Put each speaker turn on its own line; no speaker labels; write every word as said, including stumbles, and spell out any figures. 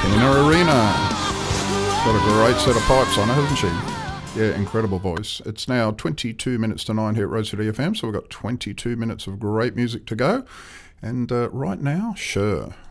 Nina Arena. Got a great set of pipes on her, hasn't she? Yeah, incredible voice. It's now twenty-two minutes to nine here at Rose City F M, so we've got twenty-two minutes of great music to go. And uh, right now, Cher.